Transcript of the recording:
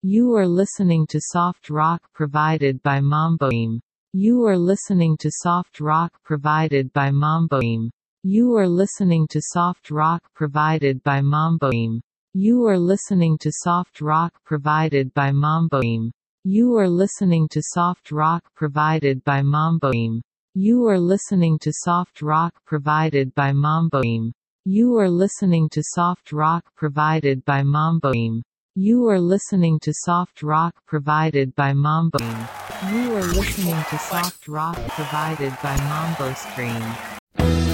You are listening to soft rock provided by Mamboim. You are listening to soft rock provided by Mamboim. You are listening to soft rock provided by Mamboim. You are listening to soft rock provided by Mamboim. You are listening to soft rock provided by Mamboim. You are listening to soft rock provided by Mamboim. You are listening to soft rock provided by Mamboim. You are listening to soft rock provided by Mamboim. You are listening to soft rock provided by Mambo Stream.